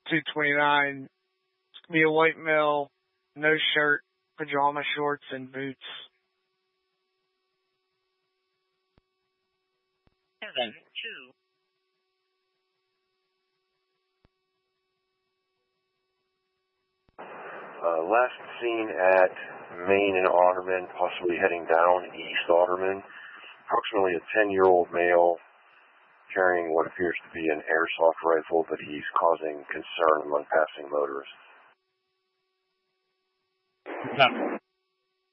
229. It's gonna be a white male, no shirt, pajama shorts, and boots. 7-2. Last seen at Main and Otterman, possibly heading down East Otterman. Approximately a 10-year-old male carrying what appears to be an airsoft rifle, but he's causing concern among passing motorists. Copy.